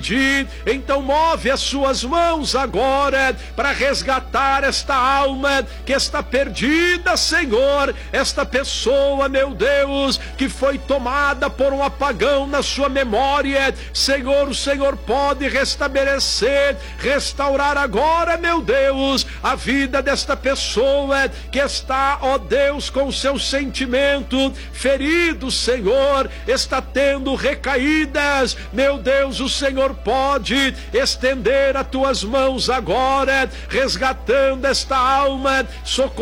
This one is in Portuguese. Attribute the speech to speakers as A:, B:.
A: Então move as suas mãos agora para resgatar esta alma que está perdida, Senhor. Esta pessoa, meu Deus, que foi tomada por um apagão na sua memória, Senhor, o Senhor pode restabelecer, restaurar agora, meu Deus, a vida desta pessoa que está, ó Deus, com o seu sentimento ferido, Senhor, está tendo recaídas. Meu Deus, o Senhor pode estender as tuas mãos agora, resgatando esta alma, socorrendo